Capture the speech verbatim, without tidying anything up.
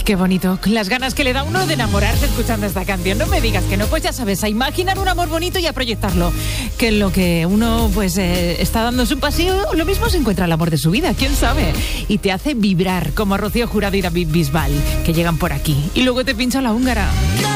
qué bonito. Las ganas que le da uno de enamorarse escuchando esta canción. No me digas que no, pues ya sabes, a imaginar un amor bonito y a proyectarlo. Que en lo que uno pues eh, está dándose un paseo, lo mismo se encuentra el amor de su vida, quién sabe. Y te hace vibrar, como a Rocío Jurado y David Bisbal, que llegan por aquí. Y luego te pincha la húngara.